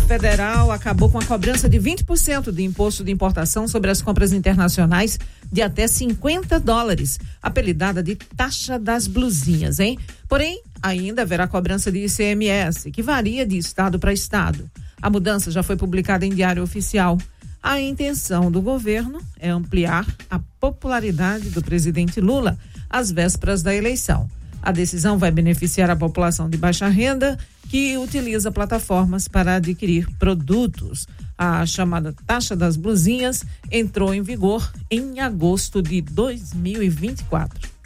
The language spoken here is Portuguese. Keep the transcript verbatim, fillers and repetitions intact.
Federal acabou com a cobrança de vinte por cento de imposto de importação sobre as compras internacionais de até cinquenta dólares, apelidada de taxa das blusinhas, hein? Porém, ainda haverá cobrança de I C M S, que varia de estado para estado. A mudança já foi publicada em Diário Oficial. A intenção do governo é ampliar a popularidade do presidente Lula às vésperas da eleição. A decisão vai beneficiar a população de baixa renda que utiliza plataformas para adquirir produtos. A chamada taxa das blusinhas entrou em vigor em agosto de dois mil e vinte e quatro.